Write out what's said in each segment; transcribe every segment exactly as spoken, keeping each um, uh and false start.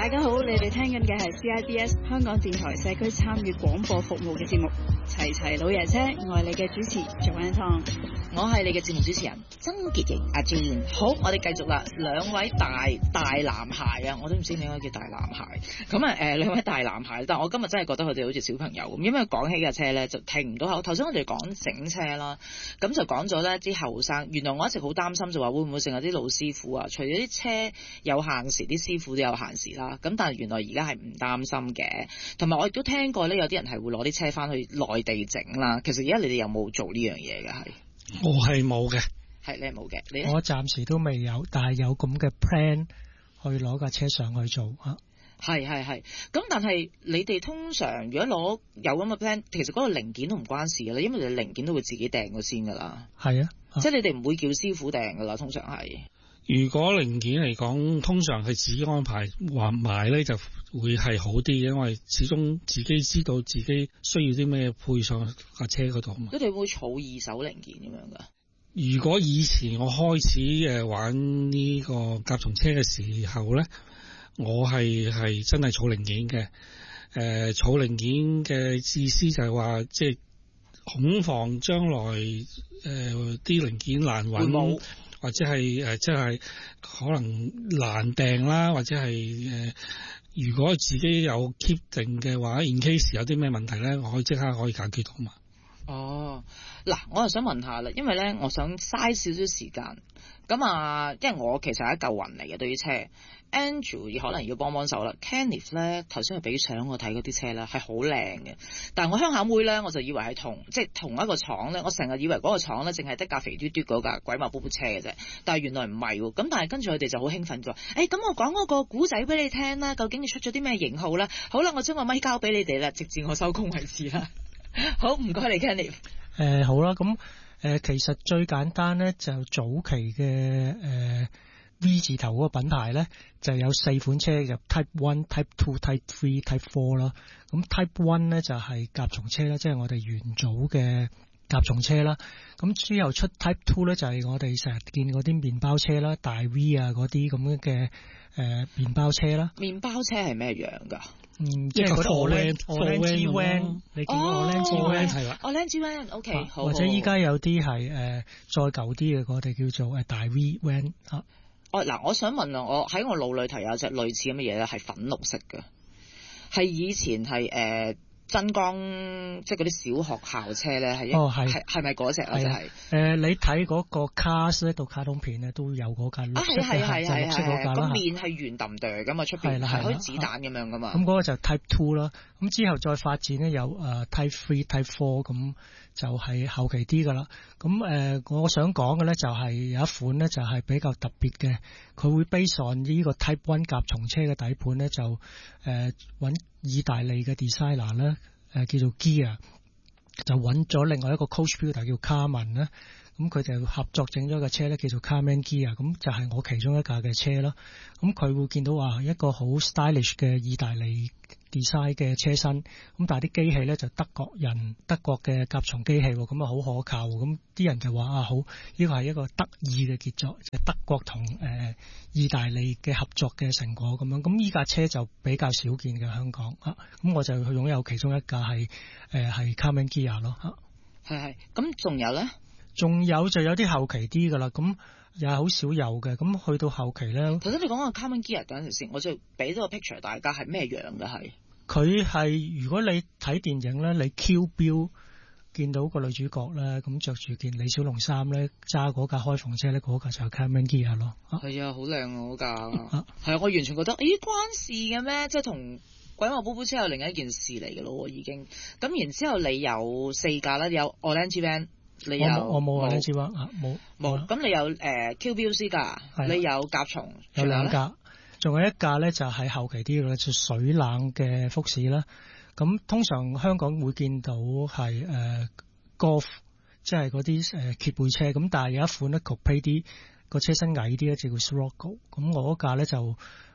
大家好，你哋聽緊嘅係 C I B S 香港電台社區參與廣播服務嘅節目齊齊老爺車，我係你嘅主持Joanne Tong， 我係你嘅節目主持人曾潔瑩阿 Jean。好，我哋繼續啦，兩位大大男孩啊，我都唔知點解叫大男孩。咁啊誒，兩位大男孩，但係我今日真係覺得佢哋好似小朋友咁，因為講起架車咧就停唔到口。頭先我哋講整車啦，咁就講咗咧啲後生，原來我一直好擔心就話會唔會成日啲老師傅啊，除咗啲車有限時，啲師傅都有限時啦。咁但係原來而家係唔擔心嘅，同埋我亦都聽過咧，有啲人係會攞啲車翻去內地整啦。其實而家你哋有冇做呢樣嘢嘅？係我係冇嘅， 係你係冇嘅，你我暫時都未有，但係有咁嘅 plan 去攞架車上去做啊。 係係係，咁但係你哋通常如果攞有咁嘅 plan，其實嗰個零件都唔關事㗎啦，因為你零件都會自己訂咗先㗎啦。 係啊，啊即係你哋唔會叫師傅訂㗎啦，通常係。 如果零件嚟講，通常係自己安排話買咧，就會係好啲，因為始終自己知道自己需要啲咩配上架車嗰度嘛。 你哋會儲二手零件咁樣㗎？ 如果以前我開始誒玩呢個甲蟲車嘅時候咧，我係係真係儲零件嘅。誒、呃，儲零件嘅意思就係話，即係恐防將來誒啲、呃、零件難揾。或者係誒，即係可能難訂啦，或者係誒、呃，如果自己有 keep 定嘅話 ，in case 有啲咩問題咧，我可以即刻可以解決到嘛。 哦，嗱，我又想問下啦，因為咧，我想嘥少少時間，咁啊，因為我其實係一嚿雲嚟嘅對於車。Andrew 可能要幫幫手啦。Kenneth 咧頭先係俾相我睇嗰啲車咧係好靚嘅，但係我鄉下妹咧我就以為係同即係同一個廠咧，我成日以為嗰個廠咧淨係得架肥嘟嘟嗰架鬼馬寶寶車嘅啫，但係原來唔係喎。咁但係跟住佢哋就好興奮咗，誒、欸、咁我講嗰個古仔俾你聽啦，究竟你出咗啲咩型號啦？好啦，我將個咪交俾你哋啦，直至我收工為止啦。好，唔該你 Kenneth。誒、 呃、好啦，咁誒、呃、其實最簡單咧就早期嘅誒。呃 V 字頭嗰個品牌咧就有四款車，入 Type One、Type Two、Type Three、Type Four 啦。咁 Type One 咧就係甲蟲車啦，即係我哋元祖嘅甲蟲車啦。咁之後出 Type Two 咧就係我哋成日見嗰啲麵包車啦，大 V 啊嗰啲咁樣嘅誒麵包車啦。 麵包車係咩樣㗎？ 嗯，即係嗰啲 Orange Van， 你見過 Orange Van 係啦 ，Orange Van，OK，好。 或者依家有啲係誒再舊啲嘅，我哋叫做誒大 V Van 啊。 哦，嗱，我想問啊，我喺我腦裏頭有隻類似咁嘅嘢咧，係粉綠色嘅，係以前係誒、呃、真光，即係嗰啲小學校車咧，係哦係係係咪嗰隻啊？就係、是、誒、 呃，你睇嗰個 Cars 呢度卡通片咧，都有嗰架綠色嘅，係係係個面係圓揼哚咁啊，出邊係好似子彈咁樣噶嘛。咁嗰個就 Type Two 啦，咁之後再發展咧有誒 Type Three、Type Four 咁。就係後期啲噶啦，咁誒、呃，我想講嘅咧就係有一款咧就係比較特別嘅，佢會 base on 呢個 Type One 甲蟲車嘅底盤咧，就誒揾、呃、意大利嘅 designer 咧，誒叫做 Ghia， 就揾咗另外一個 coach builder 叫 Carman 啦，咁佢就合作整咗個車咧叫做 Carman Ghia， 咁就係我其中一架嘅車啦。咁佢會見到話一個好 stylish 嘅意大利 design 嘅車身，咁但係啲機器咧就德國人德國嘅甲蟲機器，咁啊好可靠，咁啲人就話啊好，呢個係一個德意嘅傑作，就係、德國同誒、呃、意大利嘅合作嘅成果咁樣。咁依架車就比較少見嘅香港啊，咁我就擁有其中一架係誒係 Carman Ghia 咯嚇。 係係，咁仲有咧？ 仲有就有啲後期啲噶啦，咁又係好少有嘅。咁去到後期咧， 頭先你講個 Carman Ghia 等陣先，我就俾咗個 picture 大家係咩樣嘅係。 佢係如果你睇電影咧，你 Kill Bill 見到個女主角咧，咁着住件李小龍衫咧，揸嗰架開篷車咧，嗰架就係 Carman Ghia 咯。 係啊，好靚啊嗰架。係啊，我完全覺得，咦關事嘅咩？即係同鬼馬寶寶車有另一件事嚟嘅咯，已經。咁然之後你有四架啦，有 Orange Van， 你有我冇 Orange Van 冇冇。咁你有誒、呃、Q B C 架，你有甲蟲， 有兩架。仲有一架咧就係後期啲嘅，就水冷嘅福士啦。咁通常香港會見到係誒、呃、Golf， 即係嗰啲誒揭背車。咁但係有一款咧 Coupe啲個車身矮啲咧，就叫 Scirocco。咁我嗰架咧就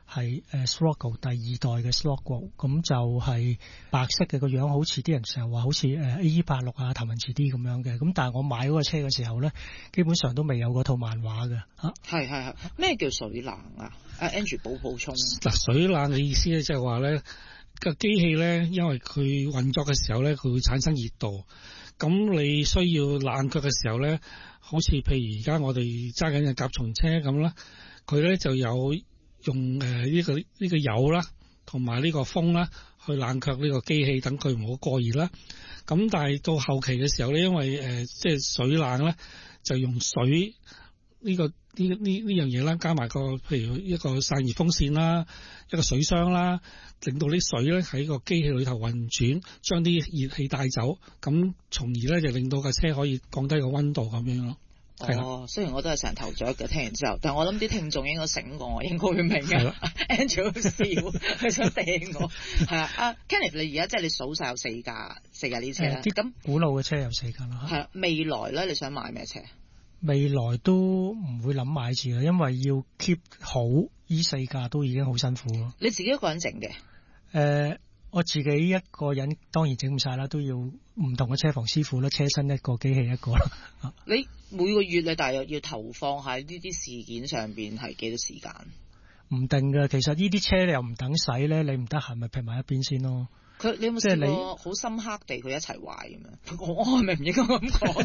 係誒 Scirocco 第二代嘅 Scirocco，咁就係白色嘅個樣，好似啲人成日話好似誒 A E 八六啊頭文字 D 咁樣嘅。咁但係我買嗰個車嘅時候咧，基本上都未有嗰套漫畫嘅嚇。 係係係，咩叫水冷啊？阿 Andrew 補補充。 嗱，水冷嘅意思咧，即係話咧個機器咧，因為佢運作嘅時候咧，佢會產生熱度。咁你需要冷卻嘅時候咧，好似譬如而家我哋揸緊嘅甲蟲車咁啦，佢咧就有用誒呢、呃這個呢、這個油啦，同埋呢個風啦，去冷卻呢個機器，等佢唔好過熱啦。咁但係到後期嘅時候咧，因為誒、呃、即係水冷咧，就用水呢、這個呢呢呢樣嘢啦，加埋個譬如一個散熱風扇啦，一個水箱啦，令到啲水咧喺個機器裏頭運轉，將啲熱氣帶走，咁從而咧就令到架車可以降低個溫度咁樣咯。 哦，雖然我都係成頭雀嘅，聽完之後，但係我諗啲聽眾應該醒過我，應該會明嘅。Andrew 笑，佢想掟我。係啊，阿 Kenneth，你而家即係你數晒有四架四架呢車啦。 啲咁古老嘅車有四架啦。 係啦，未來咧你想買咩車？ 未來都唔會諗買住啦，因為要 keep 好呢四架都已經好辛苦咯。 你自己一個人整嘅？誒、 呃，我自己一個人當然整唔晒啦，都要唔同嘅車房師傅啦，車身一個，機器一個啦。 你每個月你大約要投放喺呢啲事件上邊係幾多時間？唔定㗎，其實呢啲車你又唔等使咧，你唔得閒咪劈埋一邊先咯。 佢你有冇試過好深刻地佢一齊壞咁樣？我我係咪唔應該咁講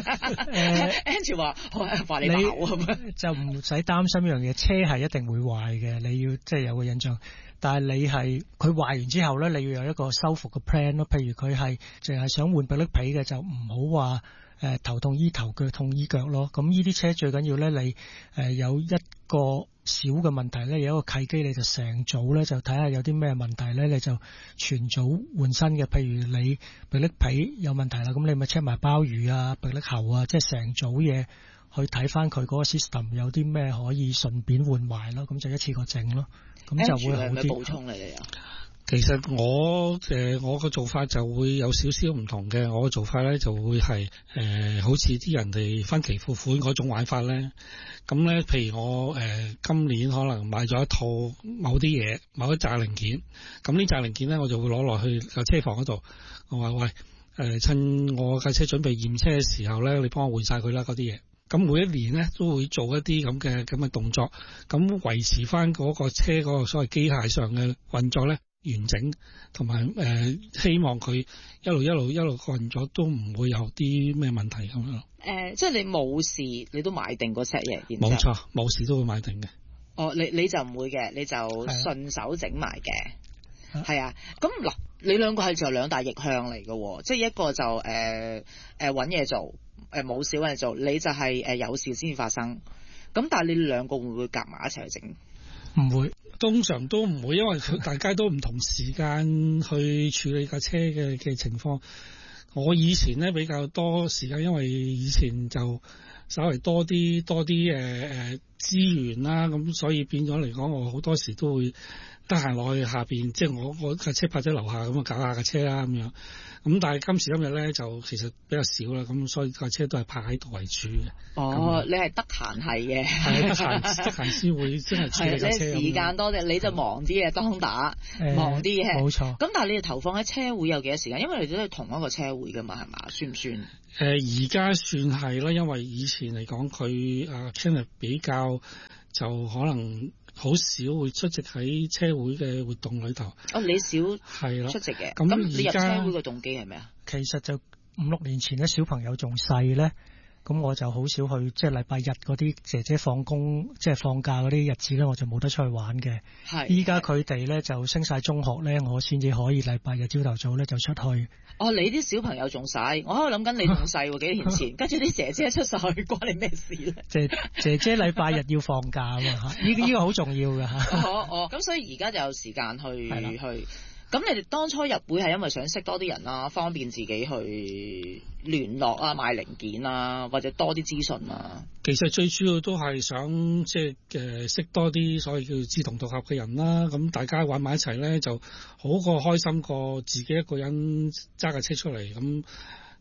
？Andrew 話話你爆咁樣， 就唔使擔心一樣嘢，車係一定會壞嘅，你要即係有個印象。但係你係佢壞完之後咧，你要有一個修復嘅 plan 咯。譬如佢係淨係想換迫力皮嘅，就唔好話誒頭痛醫頭，腳痛醫腳咯。咁呢啲車最緊要咧，你誒、呃、有一個小嘅問題咧，有一個契機，你就成組咧就睇下有啲咩問題咧，你就全組換新嘅。譬如你迫力皮有問題啦，咁你咪 check 埋鮑魚啊、迫力喉啊，即係成組嘢去睇翻佢嗰個 system 有啲咩可以順便換埋咯，咁就一次過整咯，咁就會好啲。 補充你哋啊？ 其實我誒、呃、我個做法就會有少少唔同嘅，我個做法咧就會係誒、呃、好似啲人哋分期付款嗰種玩法咧。咁咧，譬如我誒、呃、今年可能買咗一套某啲嘢，某一紮零件，咁呢紮零件咧我就會攞落去個車房嗰度，我話喂誒、呃、趁我架車準備驗車嘅時候咧，你幫我換晒佢啦嗰啲嘢。咁每一年咧都會做一啲咁嘅咁嘅動作，咁維持翻嗰個車嗰個所謂機械上嘅運作咧完整，同埋誒希望佢一路一路一路運咗都唔會有啲咩問題咁樣咯。 誒、呃，即係你冇事，你都買定嗰 set 嘢， 冇錯，冇事都會買定嘅。 哦，你你就唔會嘅，你就順手整埋嘅。係啊，咁嗱、啊，你兩個係就兩大逆向嚟嘅，即係一個就誒誒搵嘢做，誒冇事搵嘢做，你就係、是、誒、呃、有事先發生。咁但係你兩個會唔會夾埋一齊去整？ 唔會， 通常都唔會，因為佢大家都唔同時間去處理架車嘅嘅情況。我以前咧比較多時間，因為以前就稍微多啲多啲誒誒資源啦，咁所以變咗嚟講，我好多時都會得閒落去下邊，即係我我架車泊喺樓下咁啊，搞下架車啦咁樣。咁但係今時今日咧就其實比較少啦，咁所以架車都係泊喺度為主嘅。 哦，你係得閒係嘅， 係得閒得閒先會真係處理架車。 係你時間多啲，你就忙啲嘅當打， 嗯、 忙啲嘅。 冇錯。 咁但係你哋投放喺車會有幾多時間？因為你哋都係同一個車會噶嘛，係嘛？算唔算？誒、 呃，而家算係啦，因為以前嚟講佢啊 Kenneth 比較就可能。好少會出席喺車會嘅活動裏頭。哦，你少係啦，出席嘅。咁你入車會嘅動機係咩啊？ 其實就五六年前咧，小朋友仲細咧，咁我就好少去，即係禮拜日嗰啲姐姐放工，即係放假嗰啲日子咧，我就冇得出去玩嘅。係。依家佢哋咧就升晒中學咧，我先至可以禮拜日朝頭早咧就出去。 哦，你啲小朋友仲細，我喺度諗緊你仲細喎，幾年前，跟住啲姐姐出晒去，關你咩事咧？姐姐姐禮拜日要放假啊嘛，嚇！呢呢個好重要㗎嚇。 哦哦，咁所以而家就有時間去去。咁你哋當初入會係因為想識多啲人啦，方便自己去聯絡啊、買零件啊，或者多啲資訊啊。 其實最主要都係想即係誒識多啲所謂叫志同道合嘅人啦。咁大家玩埋一齊咧，就好過開心過自己一個人揸架車出嚟咁。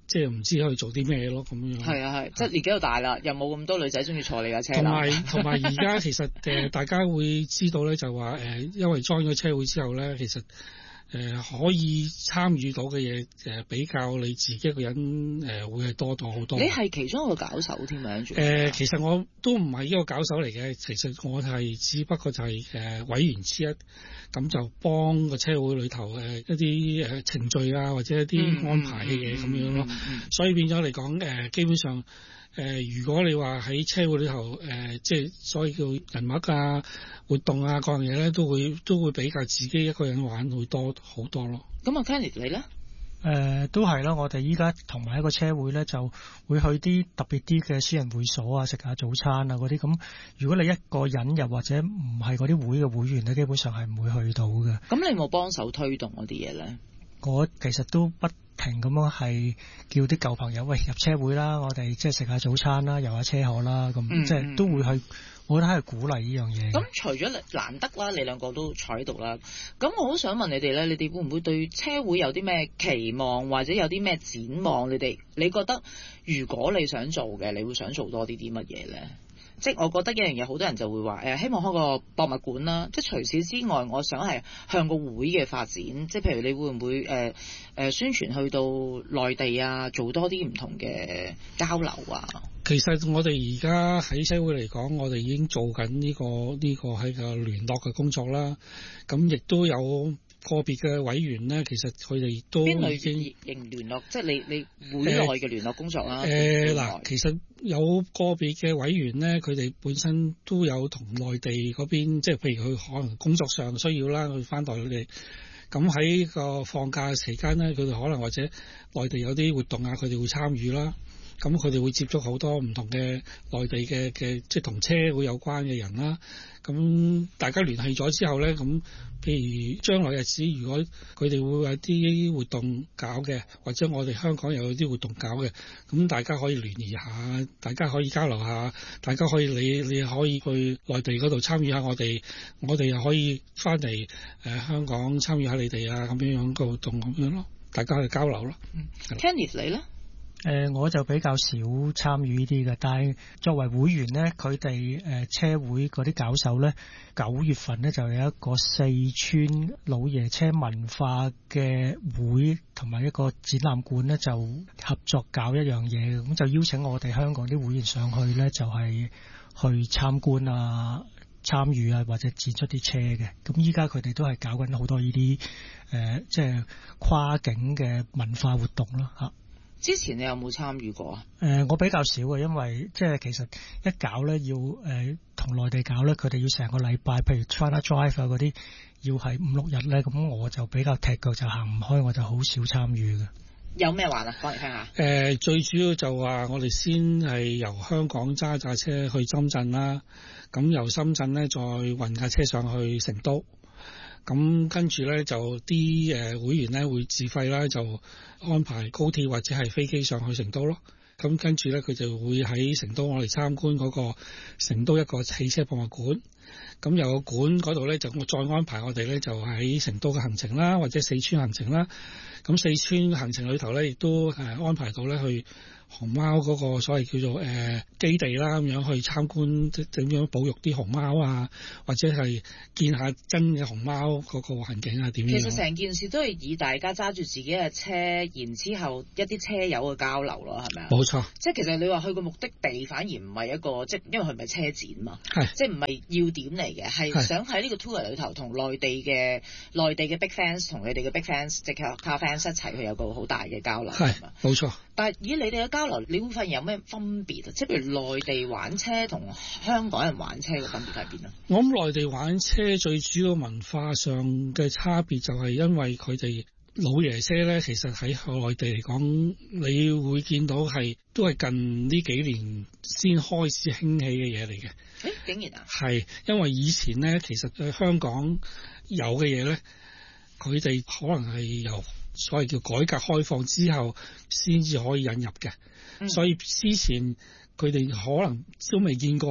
即係唔知可以做啲咩咯咁樣。 係啊係，即係年紀又大啦，又冇咁多女仔中意坐你架車啦。 同埋同埋而家其實誒、呃、大家會知道咧，就話誒、呃，因為裝咗車會之後咧，其實。誒、呃、可以參與到嘅嘢誒比較你自己一個人誒、呃、會係多到好多。你係其中一個搞手添啊？誒、 呃，其實我都唔係呢個搞手嚟嘅，其實我係只不過就係、是、誒、呃、委員之一，咁就幫個車會裏頭誒、呃、一啲誒程序啊或者一啲安排嘅嘢咁樣咯。所以變咗嚟講誒，基本上。誒、呃，如果你話喺車會裏頭，誒、呃，即係所謂叫人物啊、活動啊各樣嘢咧，都會都會比較自己一個人玩會多好多咯。 咁啊 Kenny 你咧？誒、 呃，都係啦，我哋依家同埋一個車會咧，就會去啲特別啲嘅私人會所啊，食下早餐啊嗰啲。咁如果你一個人又或者唔係嗰啲會嘅會員咧，基本上係唔會去到嘅。咁你有冇幫手推動嗰啲嘢咧？ 我其實都不停咁樣係叫啲舊朋友喂入車會啦，我哋即係食下早餐啦，遊下車河啦，咁、嗯、即係都會去，我覺得係鼓勵呢樣嘢。 咁除咗難得啦，你兩個都坐喺度啦，咁我好想問你哋咧，你哋會唔會對車會有啲咩期望，或者有啲咩展望？你哋你覺得如果你想做嘅，你會想做多啲啲乜嘢咧？即係我覺得一樣嘢，好多人就會話誒，希望開個博物館啦。即係除此之外，我想係向個會嘅發展。即係譬如你會唔會誒誒、呃、宣傳去到內地啊，做多啲唔同嘅交流啊？ 其實我哋而家喺車會嚟講，我哋已經做緊呢、這個呢、這個喺個聯絡嘅工作啦。咁亦都有個別嘅委員咧，其實佢哋都已經型聯絡，即係你你會內嘅聯絡工作啦。 誒嗱、呃，其實有個別嘅委員咧，佢哋本身都有同內地嗰邊，即係譬如佢可能工作上需要啦，去翻代佢哋。咁喺個放假期間咧，佢哋可能或者內地有啲活動啊，佢哋會參與啦。咁佢哋會接觸好多唔同嘅內地嘅嘅，即係同車會有關嘅人啦。咁大家聯繫咗之後咧，咁譬如將來日子，如果佢哋會有啲活動搞嘅，或者我哋香港又有啲活動搞嘅，咁大家可以聯誼下，大家可以交流下，大家可以你你可以去內地嗰度參與下我哋，我哋又可以翻嚟誒香港參與下你哋啊，咁樣樣個活動咁樣咯，大家去交流咯。 嗯，Kenny 你咧？ 誒、呃，我就比較少參與呢啲嘅，但係作為會員呢，佢哋誒車會嗰啲搞手呢，九月份呢就有一個四川老爺車文化嘅會，同埋一個展覽館呢，就合作搞一樣嘢，咁就邀請我哋香港啲會員上去呢，就係、是、去參觀啊、參與啊，或者展出啲車嘅。咁依家佢哋都係搞緊好多呢啲誒，即係跨境嘅文化活動啦嚇。 之前你有冇參與過啊？ 誒、呃，我比較少嘅，因為即係其實一搞咧，要誒同內地搞咧，佢哋要成個禮拜，譬如 China Drive 啊嗰啲，要係五六日咧，咁我就比較踢腳就行唔開，我就好少參與嘅。 有咩玩啊？講嚟聽下。誒、 呃，最主要就話我哋先係由香港揸架車去深圳啦，咁由深圳咧再運架車上去成都。咁跟住咧就啲誒會員咧會自費啦，就安排高鐵或者係飛機上去成都咯。咁跟住咧佢就會喺成都我哋參觀嗰個成都一個汽車博物館。咁有個館嗰度咧就我再安排我哋咧就喺成都嘅行程啦，或者四川行程啦。咁四川行程裏頭咧亦都誒安排到咧去熊貓嗰個所謂叫做誒、呃、基地啦，咁樣去參觀點樣保育啲熊貓啊，或者係見下真嘅熊貓嗰個環境啊點樣。 其實成件事都係以大家揸住自己嘅車，然之後一啲車友嘅交流咯，係咪啊？ 冇錯。 即係其實你話去個目的地反而唔係一個，即係因為佢唔係車展嘛， 係即係唔係要點嚟嘅，係想喺呢個 tour 裏頭同內地嘅內地嘅 big fans 同你哋嘅 big fans 即係 car fans 一齊去有個好大嘅交流，係嘛？ 冇錯。但係以你哋嘅交流，你會發現有咩分別啊？即係譬如內地玩車同香港人玩車嘅分別喺邊啊？我諗內地玩車最主要文化上嘅差別就係因為佢哋老爺車咧，其實喺內地嚟講，你會見到係都係近呢幾年先開始興起嘅嘢嚟嘅。 誒，竟然啊？ 係因為以前咧，其實喺香港有嘅嘢咧，佢哋可能係由所謂叫改革開放之後先至可以引入嘅，嗯、所以之前佢哋可能都未見過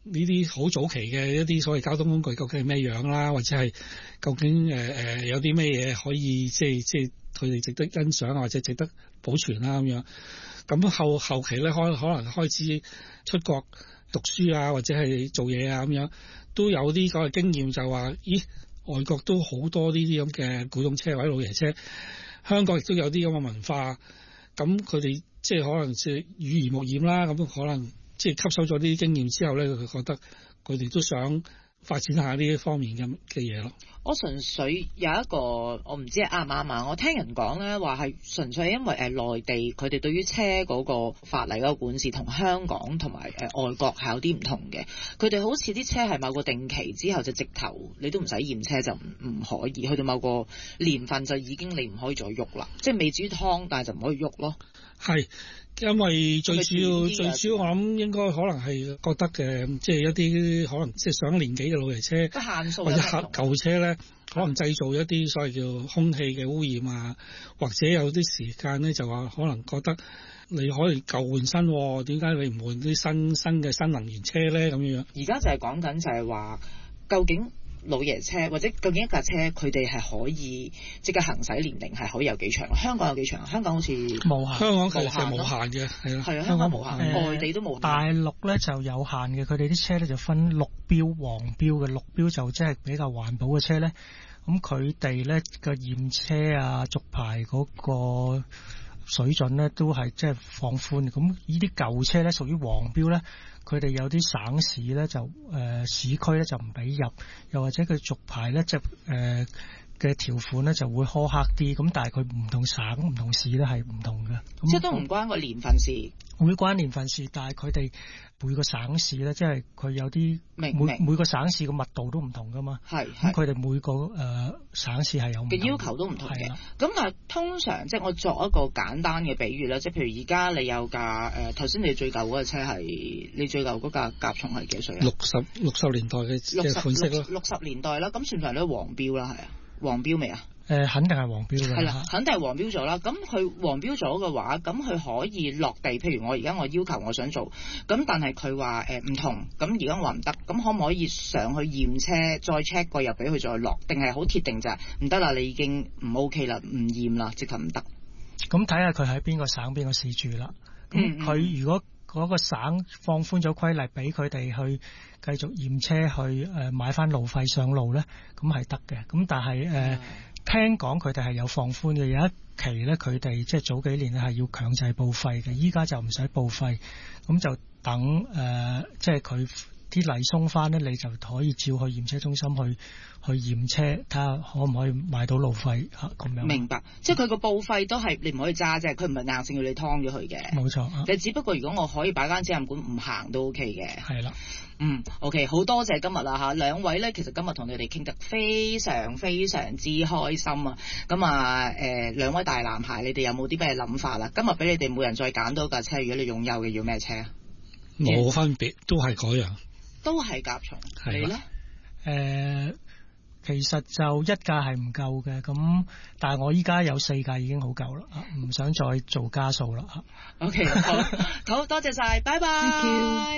呢啲好早期嘅一啲所謂交通工具究竟係咩樣啦，或者係究竟誒誒、呃、有啲咩嘢可以即係即係佢哋值得欣賞或者值得保存啦咁樣。咁後後期咧，可可能開始出國讀書啊，或者係做嘢啊咁樣，都有啲嗰個經驗，就話咦，外國都好多呢啲咁嘅古董車或者老爺車，香港亦都有啲咁嘅文化。咁佢哋即係可能即係耳濡目染啦，咁可能即係吸收咗呢啲經驗之後咧，佢覺得佢哋都想發展下呢一方面嘅嘅嘢咯。 我純粹有一個，我唔知係啱唔啱啊！我聽人講咧，話係純粹因為誒內地佢哋對於車嗰個法例嗰個管治同香港同埋誒外國係有啲唔同嘅。佢哋好似啲車係某個定期之後就直頭你都唔使驗車就唔唔可以，去到某個年份就已經你唔可以再喐啦，即係未至於劏，但係就唔可以喐咯。 係。因為最主要最主要我諗應該可能係覺得嘅，即係一啲可能即係上年紀嘅老爺車， 限數或者舊車咧，可能製造一啲所謂叫空氣嘅污染啊，或者有啲時間咧就話可能覺得你可以舊換新，點解你唔換啲新新嘅新能源車咧咁樣？ 而家就係講緊就係話究竟老爺車或者究竟一架車佢哋係可以即係行駛年齡係可以有幾長？香港有幾長？香港好似冇限， 香港其實係無限嘅，係啦， 係啊，香港無限， 呃、 外地都無限。 大陸咧就有限嘅，佢哋啲車咧就分綠標、黃標嘅。綠標就即係比較環保嘅車咧，咁佢哋咧個驗車啊、續牌嗰個水準咧都係即係放寬。咁呢啲舊車咧屬於黃標咧。佢哋有啲省市咧就誒、呃、市區咧就唔俾入，又或者佢續牌咧即係誒嘅條款咧就會苛刻啲，咁但係佢唔同省唔同市咧係唔同嘅， 即係都唔關個年份事， 會關年份事，但係佢哋每個省市咧，即係佢有啲每每個省市嘅密度都唔同噶嘛， 係咁佢哋每個誒、呃、省市係有唔同嘅要求都唔同嘅。咁但係通常即係我作一個簡單嘅比喻啦，即係譬如而家你有架誒頭先你最舊嗰個車係你最舊嗰架甲蟲係幾歲啊？ 六十六十年代嘅嘅款式咯， 六十年代啦，咁算唔算都黃標啦？係啊，黃標未啊？ 誒、呃，肯定係黃標嘅。係啦， 肯定係黃標咗啦。咁佢黃標咗嘅話，咁佢可以落地。譬如我而家我要求我想做，咁但係佢話誒唔同，咁而家我話唔得，咁可唔可以上去驗車，再 check 過又俾佢再落？定係好鐵定就係唔得啦？你已經唔 OK 啦，唔驗啦，直頭唔得。 咁睇下佢喺邊個省邊個市住啦。咁佢如果嗰個省放寬咗規例，俾佢哋去繼續驗車，去誒買翻路費上路咧，咁係得嘅。咁但係誒。呃聽講佢哋係有放寬嘅，有一期咧佢哋即係早幾年係要強制報廢嘅，依家就唔使報廢，咁就等誒、呃、即係佢啲例鬆翻咧，你就可以照去驗車中心去去驗車，睇下可唔可以買到路費嚇咁樣。 明白，即係佢個報廢都係你唔可以揸啫，佢唔係硬性要你劏咗佢嘅。 冇錯， 你只不過如果我可以擺間遮陰管唔行都 OK 嘅。 係啦。 嗯 ，OK， 好多謝今日啦嚇，兩位咧，其實今日同你哋傾得非常非常之開心啊！咁啊，誒、呃、兩位大男孩，你哋有冇啲咩諗法啦？今日俾你哋每人再揀多架車，如果你擁有嘅要咩車啊？ 冇分別，都係嗰樣， 都係甲蟲。你咧？誒、 呃，其實就一架係唔夠嘅，咁但係我依家有四架已經好夠啦，唔想再做加數啦。 OK， 好，好多謝晒，拜拜。